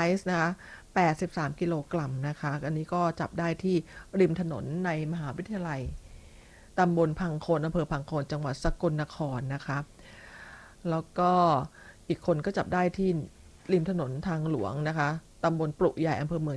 ซ์นะคะ83 กิโลกรัมนะคะอันนี้ก็จับได้ที่ริมถนนในมหาวิทยาลัยตำบลพังโคนอำเภอพังโคนจังหวัดสกลนครนะคะแล้วก็อีกคนก็จับได้ที่ริมถนนทางหลวงนะคะตำบลปลุใหญ่อำเภอเมือง